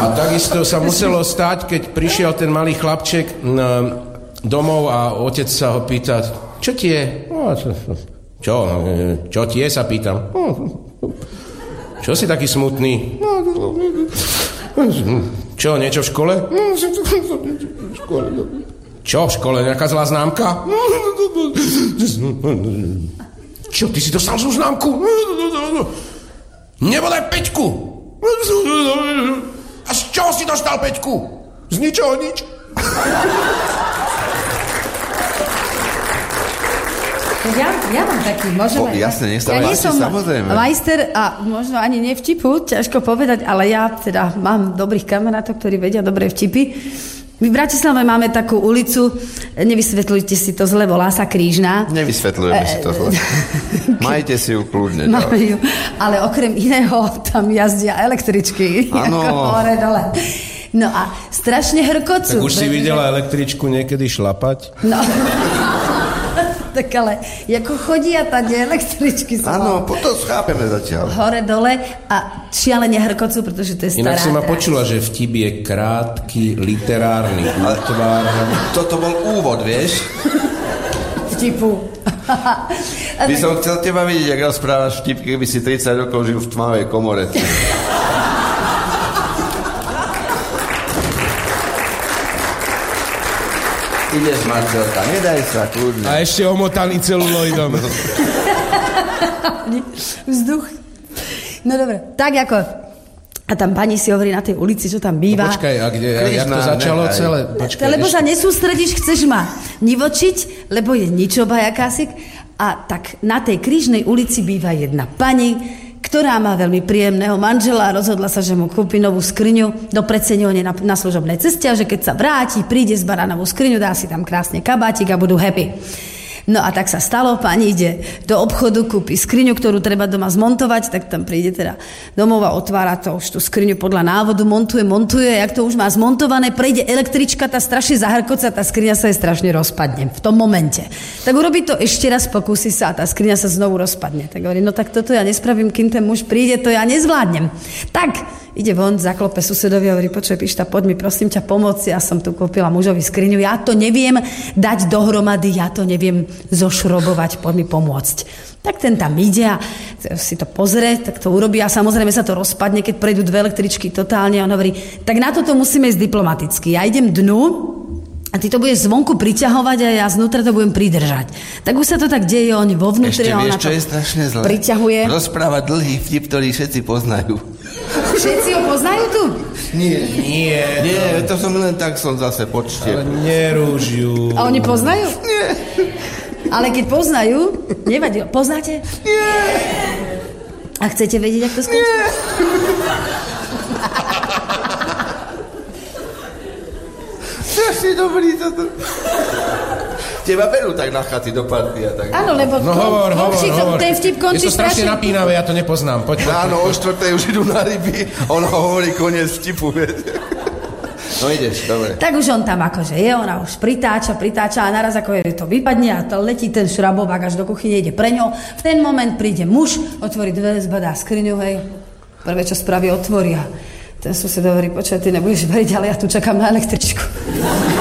A takisto sa muselo stať, keď prišiel ten malý chlapček domov a otec sa ho pýta, čo ti je? Čo ti je, sa pýtam. Čo si taký smutný? Čo, niečo v škole? Čo v škole, nejaká zlá známka? Čo, ty si dostal zlú známku? Nebodaj 5. A z čoho si dostal 5? Z ničoho nič. Ja mám taký, môžeme... Jasne, nestávajte, samozrejme. Majster a možno ani nevtipu, ťažko povedať, ale ja teda mám dobrých kamarátov, ktorí vedia dobré vtipy. My v Bratislave máme takú ulicu, nevysvetľujte si to zle, volá sa Krížna. Nevysvetľujeme si to zle. Majte si ju kľudne. Ale okrem iného tam jazdia električky. Áno. Hore dole. No a strašne hrkocú. Tak už si videla električku niekedy šlapať? No. Tak ale, ako chodia tady električky. Áno, to chápeme zatiaľ. Hore, dole a šialene hrkocú, pretože to je stará. Inak si ma počula, že vtip je krátky literárny útvar. Toto bol úvod, vieš? Vtipu. By som chcel teba vidieť, jak rozprávaš vtip, keby si 30 rokov žil v tmavej komore. Ideš, Marcelka, nedaj sa, kľudne. A ešte omotaný celuloidom. Vzduch. No dobre, tak ako... A tam pani si hovorí na tej ulici, čo tam býva. No počkaj, a kde, jak to začalo celé? Počkaj, lebo sa nesústredíš, chceš ma nivočiť, lebo je ničoba jakásik. A tak na tej Krížnej ulici býva jedna pani, ktorá má veľmi príjemného manžela a rozhodla sa, že mu kúpi novú skriňu do predseňovne na služobnej ceste a že keď sa vráti, príde zbará novú skriňu, dá si tam krásne kabátik a budú happy. No a tak sa stalo, pani ide do obchodu, kúpi skriňu, ktorú treba doma zmontovať, tak tam príde teda domov a otvára to už tú skriňu podľa návodu, montuje, jak to už má zmontované, prejde električka, tá strašne zahrkoca, tá skriňa sa jej strašne rozpadne v tom momente. Tak urobí to ešte raz, pokúsi sa a tá skriňa sa znovu rozpadne. Tak hovorí, no tak toto ja nespravím, kým ten muž príde, to ja nezvládnem. Tak ide von, zaklope susedovi a hovorí, počuj, Pišta, poď mi prosím ťa pomôcť, ja som tu kúpila mužovi skriňu, ja to neviem dať dohromady, ja to neviem zošrobovať, poď mi pomôcť. Tak ten tam ide a si to pozrie, tak to urobí a samozrejme sa to rozpadne, keď prejdú dve električky totálne a on hovorí, tak na toto musíme ísť diplomaticky. Ja idem dnu a ty to budeš zvonku priťahovať a ja znútra to budem pridržať. Tak už sa to tak deje, oni vo vnútri a ona to priťahuje. Rozpráva dlhý vtip, ktorý všetci poznajú. Všetci ho poznajú tu? Nie, to som len tak, som zase počtiev. Ale nerúžiu. A oni poznajú? Nie. Ale keď poznajú, nevadí. Poznáte? Nie. A chcete vedieť, jak to skončí? Nie. Strašne dobrý toto. Teba berú tak na chaty do party a tak. Áno, lebo hovor. ten vtip končí je to strašne napínavé, ja to nepoznám. Poď. Áno, o 4:00 už idú na ryby, on hovorí koniec vtipu. No ideš, dobre. Tak už on tam akože je, ona už pritáča a naraz ako je to vypadne a to letí ten šrabovák až do kuchyne, ide pre ňou. V ten moment príde muž, otvorí dvere, zbadá skriňu, hej. Prvé, čo spraví, otvorí a ten sused hovorí, počkaj, ty nebudeš veriť, ale ja tu čakám na električku.